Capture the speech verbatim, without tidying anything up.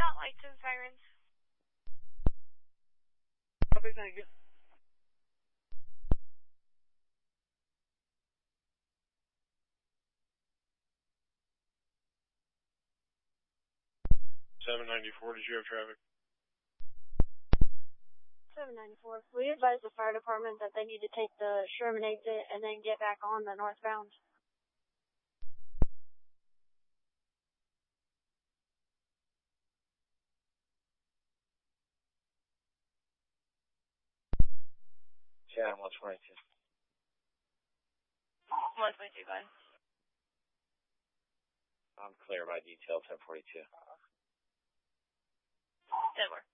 got lights and sirens. Copy, thank you. seven ninety-four, did you have traffic? seven ninety-four. We advised the fire department that they need to take the Sherman exit and then get back on the northbound. Channel one twenty-two. one twenty-two, go ahead. I'm clear by detail ten forty-two. Denver.